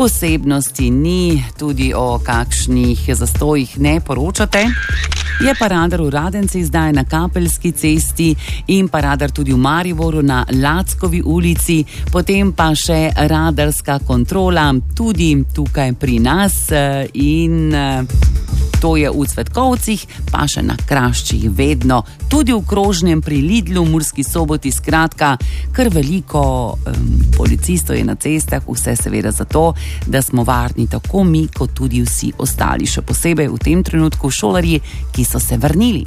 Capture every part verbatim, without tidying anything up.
posebnosti ni, tudi o kakšnih zastojih ne poročate. Je pa radar v Radenci zdaj na Kapeljski cesti in pa radar tudi v Mariboru na Lackovi ulici, potem pa še radarska kontrola tudi tukaj pri nas in to je v Cvetkovcih, pa še na Kraščih vedno, tudi v krožnem pri Lidlu, Murski Soboti, skratka, kar veliko um, policistov je na cestah, vse seveda zato, da smo varni tako mi, kot tudi vsi ostali, še posebej v tem trenutku šolarji, ki so se vrnili.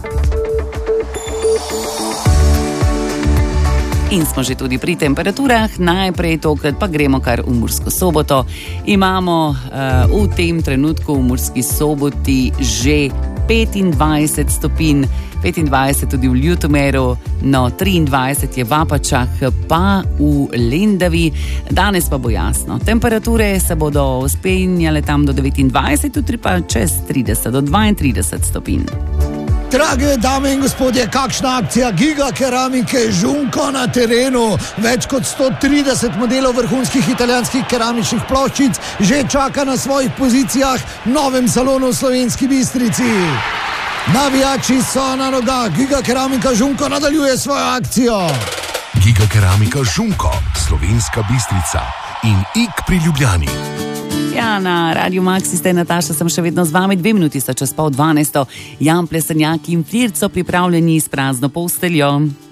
In smo že tudi pri temperaturah, najprej tokrat pa gremo kar v Mursko Soboto. Imamo uh, v tem trenutku v Murski Soboti že petindvajset stopinj, petindvajset tudi v Ljutomeru, no triindvajset je v Apačah, pa v Lendavi. Danes pa bo jasno. Temperature se bodo vzpenjale tam do devetindvajset, jutri pa čez trideset do dvaintrideset stopinj. Drage dame in gospodje, kakšna akcija Giga Keramike Žunko na terenu. Več kot sto trideset modelov vrhunskih italijanskih keramičnih ploščic že čaka na svojih pozicijah v novem salonu v Slovenski Bistrici. Navijači so na nogah, Giga Keramika Žunko nadaljuje svojo akcijo. Giga Keramika Žunko, Slovenska Bistrica in Ik pri Ljubljani. Ja, na Radiu Maxi ste, Nataša, sem še vedno z vami, dve minuti sta čez pol dvanajsto. Jan Plesenjak in Flirco pripravljeni s prazno posteljo.